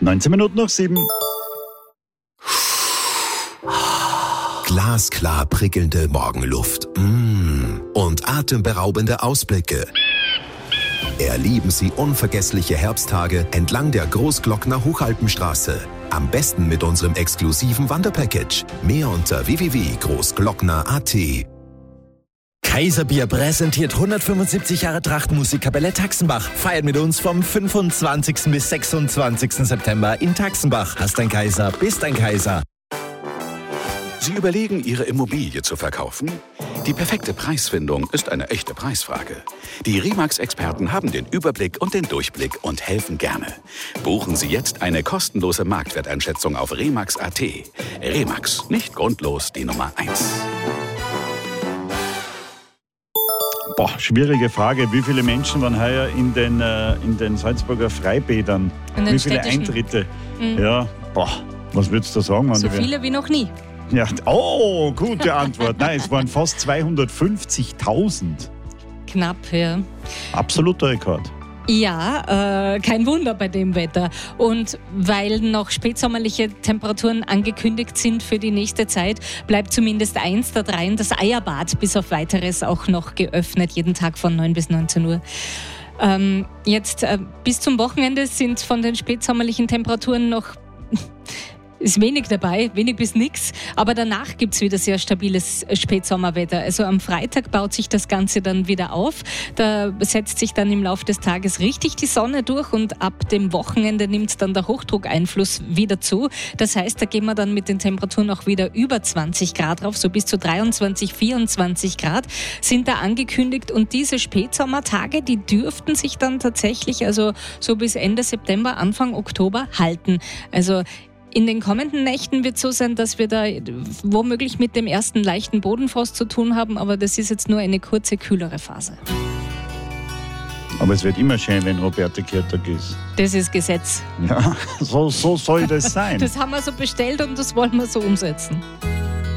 19 Minuten nach 7. Glasklar prickelnde Morgenluft. Und atemberaubende Ausblicke. Erleben Sie unvergessliche Herbsttage entlang der Großglockner Hochalpenstraße. Am besten mit unserem exklusiven Wanderpackage. Mehr unter www.großglockner.at. Kaiserbier präsentiert 175 Jahre Trachtmusikkapelle Taxenbach. Feiert mit uns vom 25. bis 26. September in Taxenbach. Hast ein Kaiser, bist ein Kaiser. Sie überlegen, Ihre Immobilie zu verkaufen? Die perfekte Preisfindung ist eine echte Preisfrage. Die Remax-Experten haben den Überblick und den Durchblick und helfen gerne. Buchen Sie jetzt eine kostenlose Marktwerteinschätzung auf remax.at. Remax, nicht grundlos die Nummer 1. Schwierige Frage. Wie viele Menschen waren heuer in den Salzburger Freibädern? Wie viele Eintritte? Ja, was würdest du sagen? So viele wie noch nie. Ja, gute Antwort. Nein, es waren fast 250.000. Knapp, ja. Absoluter Rekord. Ja, kein Wunder bei dem Wetter. Und weil noch spätsommerliche Temperaturen angekündigt sind für die nächste Zeit, bleibt zumindest eins der dreien, das Eierbad, bis auf Weiteres auch noch geöffnet, jeden Tag von 9 bis 19 Uhr. Jetzt bis zum Wochenende sind von den spätsommerlichen Temperaturen noch... ist wenig dabei, wenig bis nix, aber danach gibt es wieder sehr stabiles Spätsommerwetter. Also am Freitag baut sich das Ganze dann wieder auf. Da setzt sich dann im Laufe des Tages richtig die Sonne durch und ab dem Wochenende nimmt dann der Hochdruckeinfluss wieder zu. Das heißt, da gehen wir dann mit den Temperaturen auch wieder über 20 Grad drauf, so bis zu 23, 24 Grad sind da angekündigt und diese Spätsommertage, die dürften sich dann tatsächlich also so bis Ende September, Anfang Oktober halten. Also in den kommenden Nächten wird es so sein, dass wir da womöglich mit dem ersten leichten Bodenfrost zu tun haben, aber das ist jetzt nur eine kurze, kühlere Phase. Aber es wird immer schön, wenn Roberta Kirtag ist. Das ist Gesetz. Ja, so soll das sein. Das haben wir so bestellt und das wollen wir so umsetzen.